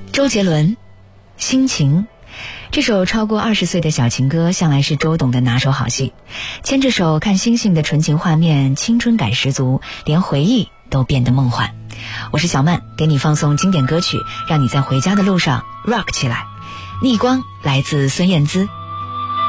周杰伦，心情。这首超过20岁的小情歌向来是周董的拿手好戏，牵着手看星星的纯情画面，青春感十足，连回忆都变得梦幻。我是小曼，给你放送经典歌曲，让你在回家的路上 rock 起来。逆光来自孙燕姿。